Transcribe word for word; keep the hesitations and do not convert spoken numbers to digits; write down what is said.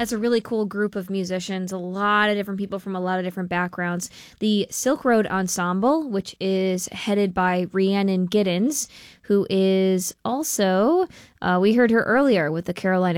That's a really cool group of musicians, a lot of different people from a lot of different backgrounds. The Silk Road Ensemble, which is headed by Rhiannon Giddens, who is also, uh, we heard her earlier with the Carolina